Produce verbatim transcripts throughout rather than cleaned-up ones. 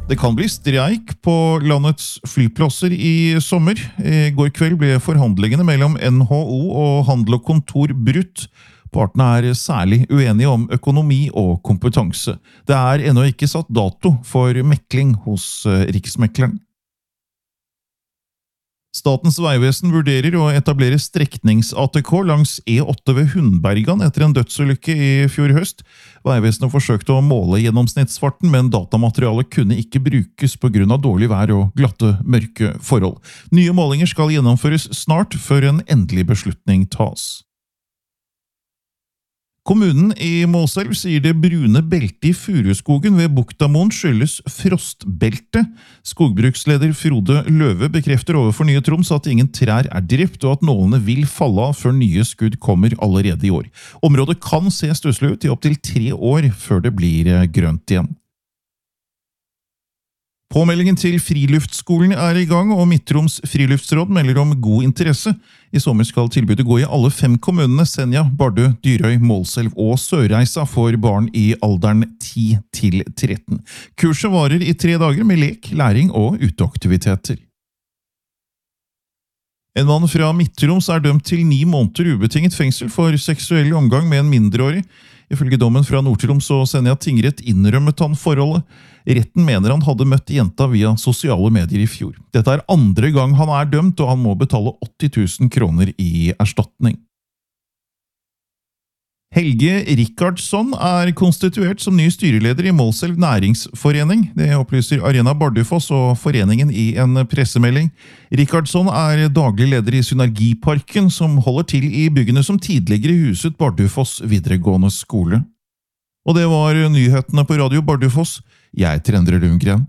Det kan bli streik på landets flyplasser i sommer. I går kveld ble forhandlingene mellom N H O og Handel og Kontor brutt. Partene er særlig uenige om økonomi og kompetanse. Det er ennå ikke satt dato for mekling hos Riksmekleren. Statens vegvesen vurderer å etablere streknings-A T K langs E åtte ved Hundbergan etter en dødsulykke i fjor høst. Vegvesenet forsøkte å måle gjennomsnittsfarten, men datamaterialet kunne ikke brukes på grunn av dårlig vær og glatte, mørke forhold. Nye målinger skal gjennomføres snart før en endelig beslutning tas. Kommunen i Målselv sier det brune beltet i Furuskogen ved Buktamoen skyldes frostbelte. Skogbruksleder Frode Løve bekrefter overfor Nye Troms at ingen trær er drept, og at nålene vil falle av før nye skudd kommer allerede i år. Området kan se stusslig ut i opp til tre år før det blir grønt igjen. Påmeldingen til Friluftsskolen er i gang, og Midt-Troms Friluftsråd melder om god interesse. I sommer skal tilbudet gå i alle fem kommunene: Senja, Bardu, Dyrøy, Målselv og Sørreisa for barn i alderen ti til tretten. Kurset varer i tre dager med lek, læring og uteaktiviteter. En mann fra Midt-Troms er dømt til ni måneder ubetinget fengsel for seksuell omgang med en mindreårig. Ifølge dommen fra Nord-Troms og Senja tingrett innrømmet han forholdet. Retten mener han hadde møtt jenta via sosiale medier i fjor. Dette er andre gang han er dømt, og han må betale åtti tusen kroner i erstatning. Helge Rickardsson er konstituert som ny styreleder i Målselv Næringsforening. Det opplyser Arena Bardufoss og foreningen i en pressemelding. Rickardsson er daglig leder i Synergiparken, som holder til i byggene som tidligere huset Bardufoss videregående skole. Og det var nyhetene på Radio Bardufoss. Jeg heter Endre Lundgren.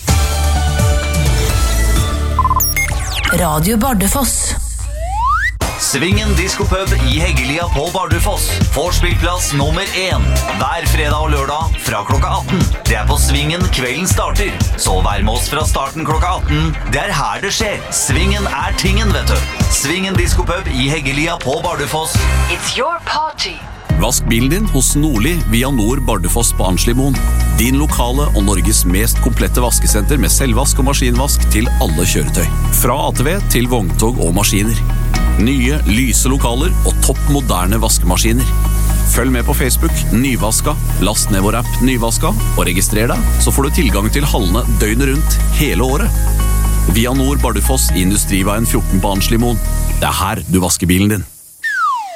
Radio Bardufoss. Svingen Diskopub i Heggelia på Bardufoss. Vorspillplass nummer én. Hver fredag og lørdag fra klokka atten. Det er på Svingen kvelden starter. Så vær med oss fra starten klokka atten. Det er her det skjer. Svingen er tingen, vet du. Svingen Diskopub i Heggelia på Bardufoss. It's your party. Vask bilen din hos Nordli via Nord Bardufoss på Arnslimoen. Din lokale og Norges mest komplette vaskesenter med selvvask og maskinvask til alle kjøretøy. Fra A T V til vogntog og maskiner. Nye, lyse lokaler og topp moderne vaskemaskiner. Følg med på Facebook Nyvaska, last ned vår app Nyvaska og registrer deg, så får du tilgang til hallene døgnet rundt hele året. Via Nord Bardufoss i Industriveien fjorten på Arnslimoen. Det er her du vasker bilen din.